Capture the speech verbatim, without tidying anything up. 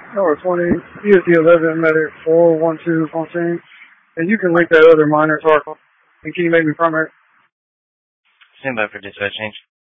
Tower twenty, E S D eleven, medic four one two Fontaine. And you can link that other minor target. And can you make me primary? Stand by for dispatch change.